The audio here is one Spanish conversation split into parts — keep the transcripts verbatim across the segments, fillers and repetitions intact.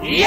Yes.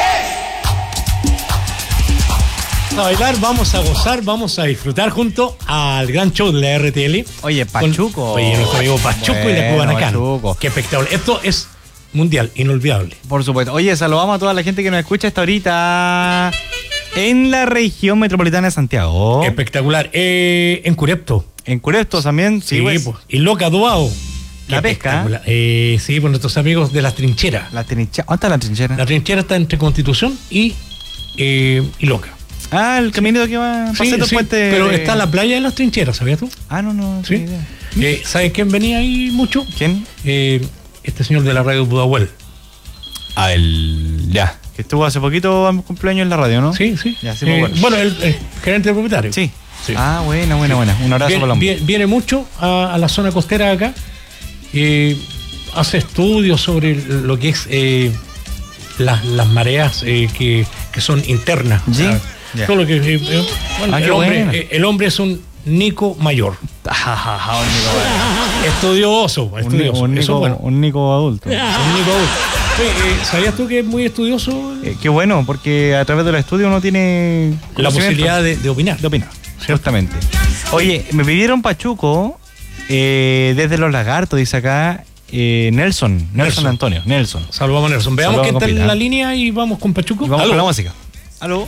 Vamos a bailar, vamos a gozar, vamos a disfrutar junto al gran show de la R T L. Oye, Pachuco. Con, oye, nuestro amigo Pachuco bueno, y la Cubanacán. Pachuco. Qué espectacular. Esto es mundial, inolvidable. Por supuesto. Oye, saludamos a toda la gente que nos escucha hasta ahorita en la región metropolitana de Santiago. Espectacular. Eh, en Curepto. En Curepto también. Sí, sí pues. Pues. Y Loca Duao. La pesca. Eh, sí, por nuestros amigos de las trincheras. La trinchera. ¿Dónde está la trinchera? La trinchera está entre Constitución y, eh, y Loca. Ah, el caminito que va sí, pasando sí, el puente. Pero está la playa de las trincheras, ¿sabías tú? Ah, no, no. Sí. Eh, ¿Sabes quién venía ahí mucho? ¿Quién? Eh, este señor de la radio Budahuel. Ah, el. Ya. Que estuvo hace poquito a mi cumpleaños en la radio, ¿no? Sí, sí. Ya, sí, eh, bueno. bueno, el, el gerente del propietario. Sí. sí. Ah, buena, buena, buena. Un abrazo viene, para la viene, viene mucho a, a la zona costera de acá. Eh, hace estudios sobre lo que es eh, las, las mareas eh, que, que son internas. Sí. ¿Sabes? Yeah. Todo lo que, eh, eh, bueno, ah, el, hombre, eh, el hombre es un Nico mayor. Ah, un Nico mayor. Estudioso, estudioso. Un, un, Eso Nico, bueno. un Nico adulto. Un Nico adulto. Oye, eh, ¿sabías tú que es muy estudioso? Eh, qué bueno, porque a través del estudio uno tiene la posibilidad de, de opinar. De opinar, justamente. Oye, me pidieron Pachuco eh, desde Los Lagartos, dice acá eh, Nelson, Nelson, Nelson Antonio, Nelson. Saludamos a Nelson. Veamos Saludamos quién está en la ¿eh? línea y vamos con Pachuco. Y vamos ¿Aló? con la música. Aló.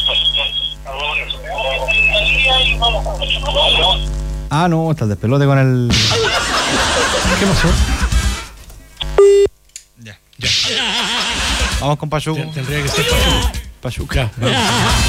Ah, no, está el despelote con el... ¿Qué pasó? Ya. Ya. Vamos con Pachuco. Tendría que ser Pachuco. Pachuco. Ya,